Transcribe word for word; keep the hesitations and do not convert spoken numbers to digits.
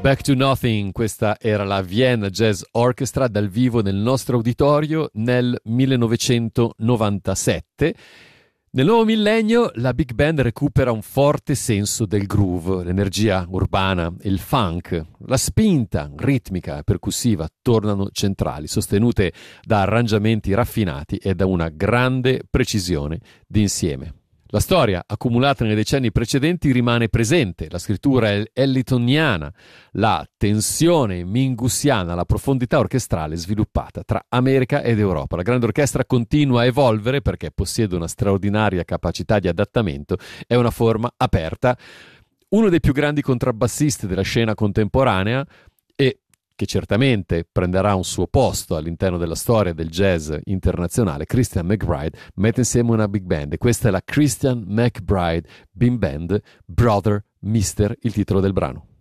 Back to Nothing, questa era la Vienna Jazz Orchestra dal vivo nel nostro uditorio nel millenovecentonovantasette. Nel nuovo millennio la big band recupera un forte senso del groove, l'energia urbana, il funk, la spinta ritmica e percussiva tornano centrali, sostenute da arrangiamenti raffinati e da una grande precisione d'insieme. La storia accumulata nei decenni precedenti rimane presente, la scrittura è ellingtoniana, la tensione mingusiana, la profondità orchestrale sviluppata tra America ed Europa. La grande orchestra continua a evolvere perché possiede una straordinaria capacità di adattamento e una forma aperta. Uno dei più grandi contrabbassisti della scena contemporanea e che certamente prenderà un suo posto all'interno della storia del jazz internazionale, Christian McBride, mette insieme una big band e questa è la Christian McBride Big Band Brother Mister, il titolo del brano.